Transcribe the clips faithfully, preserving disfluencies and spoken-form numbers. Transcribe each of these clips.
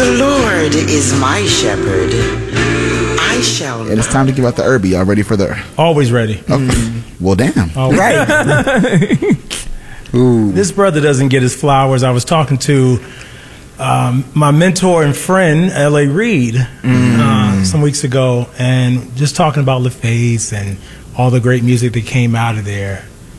The Lord is my shepherd. I shall And it's time to give out the Herbie. Y'all ready for the... Always ready. Okay. Mm. Well, damn. All right. Ooh. This brother doesn't get his flowers. I was talking to um, my mentor and friend, L A Reid, mm. uh, some weeks ago, and just talking about LaFace and all the great music that came out of there.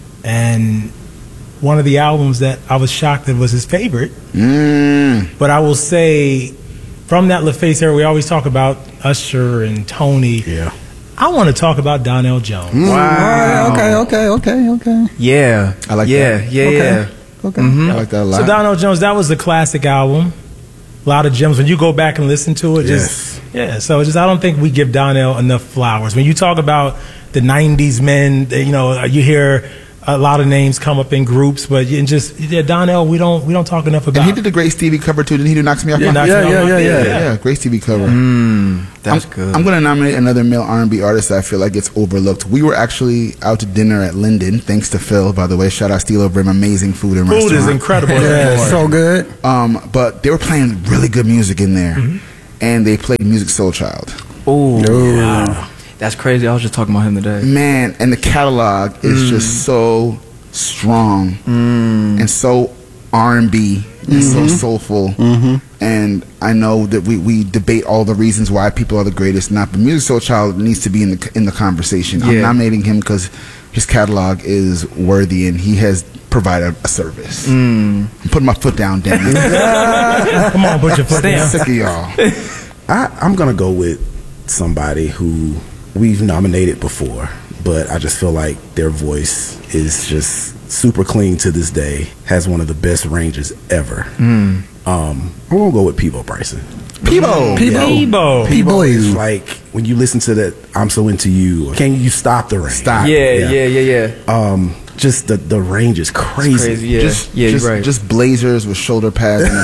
And one of the albums that I was shocked that was his favorite. Mm. But I will say, from that LaFace era, we always talk about Usher and Tony. Yeah. I want to talk about Donell Jones. Mm. Wow. Okay, okay, okay, okay. Yeah. I like yeah, that. Yeah, yeah, okay. yeah. Okay. Mm-hmm. I like that a lot. So Donell Jones, that was a classic album. A lot of gems. When you go back and listen to it, Yes. just yeah. So just I don't think we give Donell enough flowers. When you talk about the nineties men, you know, you hear a lot of names come up in groups, but you just yeah, Donell, we don't we don't talk enough about. And he did a great Stevie cover too. Didn't he do Knocks Me Off Yeah, My Knocks Feet? Me Yeah, Off yeah, My yeah, Feet, yeah, yeah. yeah. Great Stevie cover. Mm, that's I'm, good. I'm going to nominate another male R and B artist that I feel like gets overlooked. We were actually out to dinner at Linden, thanks to Phil, by the way. Shout out Steel Brim, amazing food and Food restaurant. is incredible. Yeah, it's so good. Um, but they were playing really good music in there, mm-hmm. and they played Music Soul Child. Oh, wow. That's crazy. I was just talking about him today. Man, and the catalog is mm. just so strong mm. and so R and B and mm-hmm. so soulful. Mm-hmm. And I know that we, we debate all the reasons why people are the greatest, not, but Music Soul Child needs to be in the in the conversation. Yeah. I'm nominating him because his catalog is worthy and he has provided a service. Mm. I'm putting my foot down, damn it. Come on, put your foot down. I'm sick of y'all. I, I'm gonna go with somebody who we've nominated before, but I just feel like their voice is just super clean to this day, has one of the best ranges ever. Mm. Um, I'm gonna go with Peabo Bryson. Peabo, Peabo, Peabo, Peabo is like when you listen to that "I'm So Into You." Can you stop the range? Stop. Yeah, yeah, yeah, yeah. yeah. Um, just the the range is crazy. It's crazy yeah, just, yeah, just, you're right. Just blazers with shoulder pads, and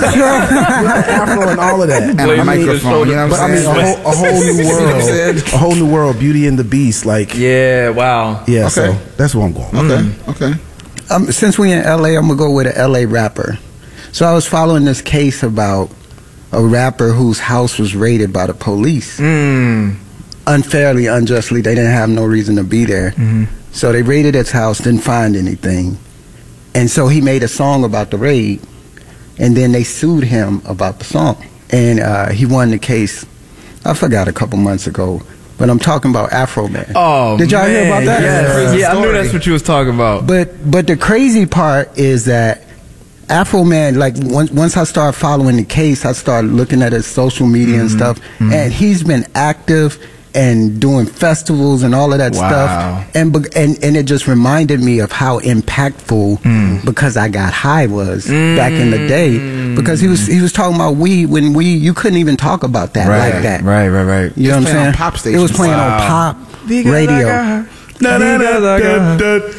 afro and all of that, and a microphone. You know what I'm saying? I mean, a whole, a whole new world, a whole new world. Beauty and the Beast, like yeah, wow. Yeah, okay. So that's what I'm going. Okay, mm. okay. Um, since we in L A, I'm gonna go with an L A rapper. So I was following this case about a rapper whose house was raided by the police. Mm. Unfairly, unjustly, they didn't have no reason to be there. Mm-hmm. So they raided his house, didn't find anything. And so he made a song about the raid, and then they sued him about the song. And uh, he won the case, I forgot, a couple months ago. But I'm talking about Afro Man. Oh, did y'all man, hear about that? Yes. Yeah, I knew that's what you was talking about. But but the crazy part is that Afro Man, like once once I started following the case, I started looking at his social media mm-hmm. and stuff, mm-hmm. and he's been active and doing festivals and all of that wow. stuff, and and and it just reminded me of how impactful mm. Because I Got High was mm. back in the day. Because he was he was talking about weed when we you couldn't even talk about that right, like that. Right, right, right. You know what I'm saying? On pop stations. It was playing wow. on pop radio. Da, da, da, da, da,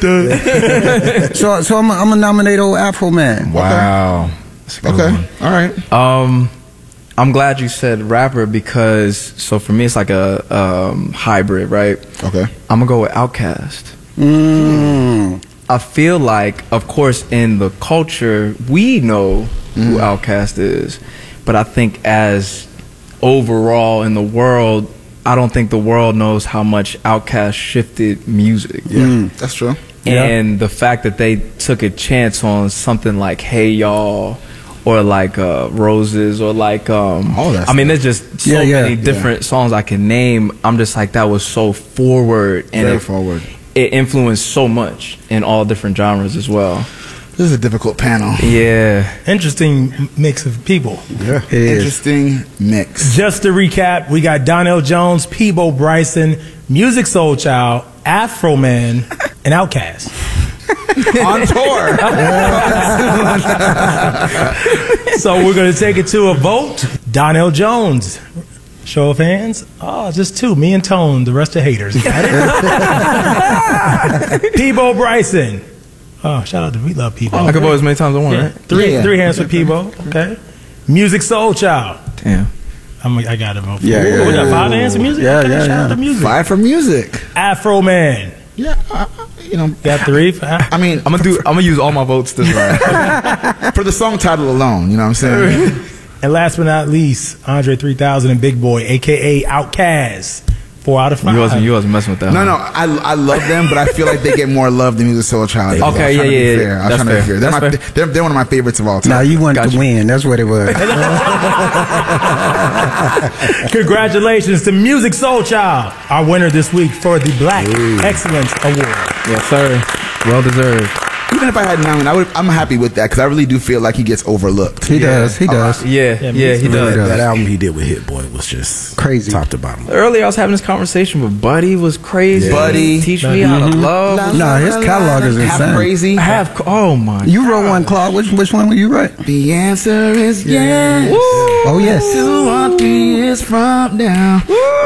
da. so so I'm I'm gonna nominate old Afro Man. Wow. Okay. okay. All right. Um, I'm glad you said rapper because so for me it's like a um, hybrid, right? Okay. I'm gonna go with Outkast. Mm. I feel like, of course, in the culture we know mm. who Outkast is, but I think as overall in the world, I don't think the world knows how much Outkast shifted music. Yeah, mm, that's true. And yeah. the fact that they took a chance on something like "Hey Y'all" or like uh, "Roses" or like um, all that. I mean, there's just so yeah, yeah, many different yeah. songs I can name. I'm just like that was so forward and very it, forward. It influenced so much in all different genres as well. This is a difficult panel. Yeah. Interesting mix of people. Yeah. It Interesting is. mix. Just to recap, we got Donell Jones, Peabo Bryson, Music Soul Child, Afro Man, and Outkast. On tour. So we're going to take it to a vote. Donell Jones. Show of hands. Oh, just two. Me and Tone. The rest are haters. Peabo Bryson. Oh, shout out to We Love Peabo. I can vote as many times as I want, yeah. right? Three, yeah. three hands for Peabo. Okay. Music Soul Child. Damn. I'm, I got to vote for yeah, yeah, yeah, We got yeah, five yeah, hands for music? Yeah, okay, yeah, shout yeah. out to music. Five for music. Afro Man. Yeah, uh, you know. Got three for I mean, I'm gonna do. I'm gonna use all my votes this round for the song title alone. You know what I'm saying? And last but not least, Andre three thousand and Big Boy, a k a. Outkast. Four out of five. You wasn't, you wasn't messing with that. No, huh? no, I, I love them, but I feel like they get more love than Music Soul Child. I was Okay, trying yeah, to be yeah, fair. I was that's trying to be fair. fair. They're, That's my, fair. they're, they're one of my favorites of all time. Now you wanted Gotcha. to win. That's what it was. Congratulations to Music Soul Child, our winner this week for the Black Excellence Award. Yes, sir. Well deserved. Even if I had known, I would, I'm happy with that because I really do feel like he gets overlooked. He does. He does. Yeah, Yeah, yeah, he Music does. does. That album he did with Hit Boy was just Crazy. top to bottom. Earlier, I was having this conversation with Buddy. Was crazy. Yeah. Buddy. teach me how to love. Nah, his catalog is Half insane. crazy. I have. Oh my. You wrote one, Claude. Which which one were you write? The answer is yes. Oh yes. Two or three is from down.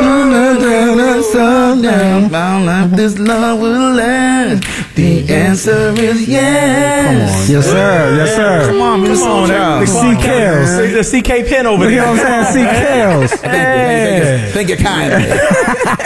Down, down. Bound like this love will last. The answer is yes. Yes, sir. Yes, sir. Come on, Music Soul The Child. C Kels. The C K Pen over You there. know what I'm saying? See, Kels. Thank you, thank you, thank you kindly.